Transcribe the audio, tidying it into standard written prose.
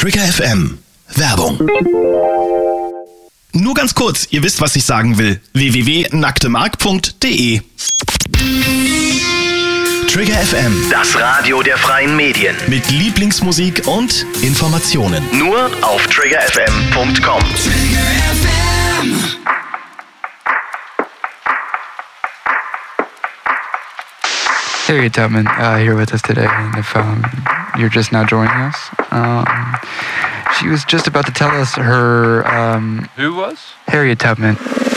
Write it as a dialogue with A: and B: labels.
A: Trigger FM. Werbung. Nur ganz kurz, ihr wisst, was ich sagen will. www.nacktemark.de. Trigger FM.
B: Das Radio der freien Medien.
A: Mit Lieblingsmusik und Informationen.
B: Nur auf triggerfm.com.
C: Trigger FM.
D: Harriet Tubman here with us today, and if you're just now joining us, she was just about to tell us her...
E: Who was?
D: Harriet Tubman.